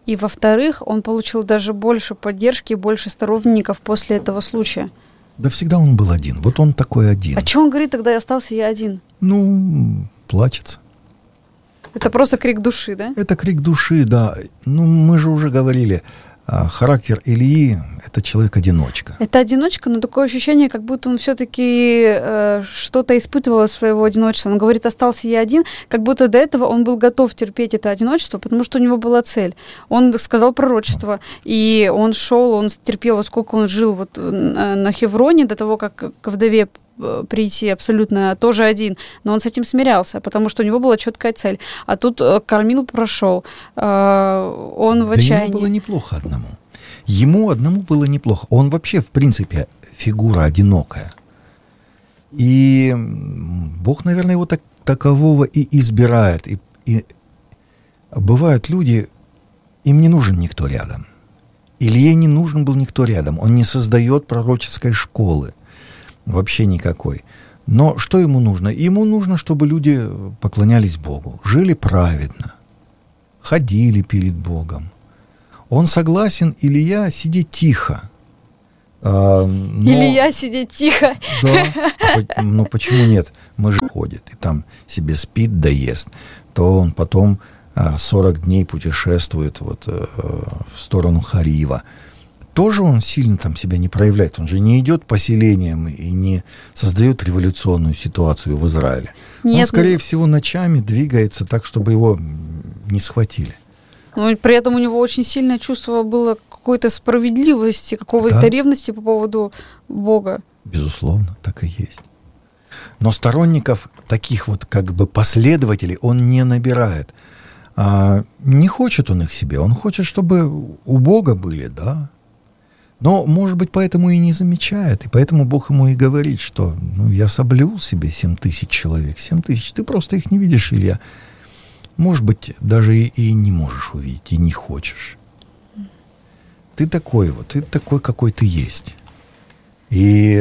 И, во-вторых, он получил даже больше поддержки, больше сторонников после этого случая. Да всегда он был один. Вот он такой один. А что он говорит, тогда остался я один? Ну, плачется. Это просто крик души, да? Это крик души, да. Ну, мы же уже говорили, характер Ильи — это человек-одиночка. Это одиночка, но такое ощущение, как будто он все-таки что-то испытывал от своего одиночества. Он говорит, остался я один, как будто до этого он был готов терпеть это одиночество, потому что у него была цель. Он сказал пророчество, и он шел, он терпел, сколько он жил вот на Хевроне до того, как к вдове прийти абсолютно тоже один, но он с этим смирялся, потому что у него была четкая цель. А тут Кармил прошел, он в отчаянии. Да ему было неплохо одному. Ему одному было неплохо. Он вообще, в принципе, фигура одинокая. И Бог, наверное, его такового и избирает. И бывают люди, им не нужен никто рядом. Илье не нужен был никто рядом. Он не создает пророческой школы. Вообще никакой. Но что ему нужно? Ему нужно, чтобы люди поклонялись Богу, жили праведно, ходили перед Богом. Он согласен, Илья, сидеть тихо. Илья сидит тихо. Да, ну почему нет? Мы же ходит, и там себе спит да ест. То он потом 40 дней путешествует вот, в сторону Харива. Тоже он сильно там себя не проявляет. Он же не идет по селениям и не создает революционную ситуацию в Израиле. Нет, он, скорее всего, ночами двигается так, чтобы его не схватили. Но при этом у него очень сильное чувство было какой-то справедливости, какого-то ревности по поводу Бога. Безусловно, так и есть. Но сторонников, таких вот как бы последователей, он не набирает. Не хочет он их себе. Он хочет, чтобы у Бога были, да. Но, может быть, поэтому и не замечает. И поэтому Бог ему и говорит, что я соблюл себе 7 тысяч человек. 7 тысяч, ты просто их не видишь, Илья. Может быть, даже и не можешь увидеть, и не хочешь. Ты такой, какой ты есть. И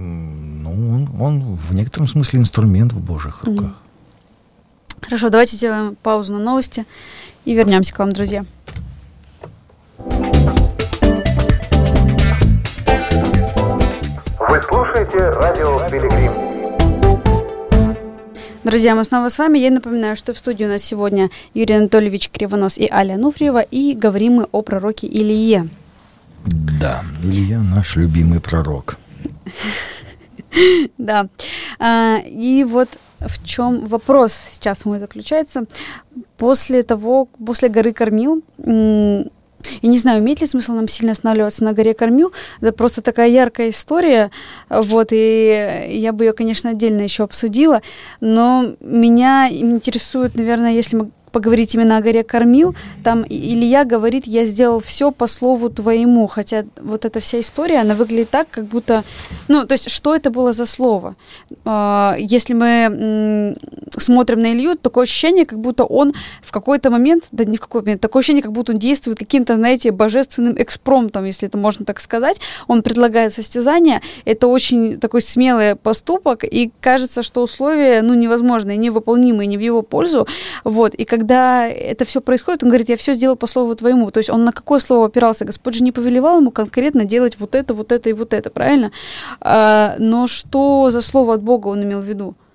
он в некотором смысле инструмент в Божьих руках. Хорошо, давайте сделаем паузу на новости и вернемся к вам, друзья. Вы слушаете радио Пилигрим. Друзья, мы снова с вами. Я напоминаю, что в студии у нас сегодня Юрий Анатольевич Кривонос и Аля Нуфриева, и говорим мы о пророке Илие. Да, Илья наш любимый пророк. Да. И вот в чем вопрос сейчас мой заключается. После горы Кармил, я не знаю, имеет ли смысл нам сильно останавливаться на горе Кармил. Это просто такая яркая история. Вот, и я бы ее, конечно, отдельно еще обсудила. Но меня интересует, наверное, если мы поговорить именно о горе Кармил, там Илья говорит, я сделал все по слову твоему, хотя вот эта вся история, она выглядит так, как будто, то есть, что это было за слово? Если мы смотрим на Илью, такое ощущение, как будто он в какой-то момент, да не в какой момент, такое ощущение, как будто он действует каким-то, знаете, божественным экспромтом, если это можно так сказать. Он предлагает состязание, это очень такой смелый поступок, и кажется, что условия, невозможные, невыполнимые, не в его пользу, вот, и когда это все происходит, он говорит, я все сделал по слову твоему. То есть он на какое слово опирался? Господь же не повелевал ему конкретно делать вот это и вот это, правильно? Но что за слово от Бога он имел в виду?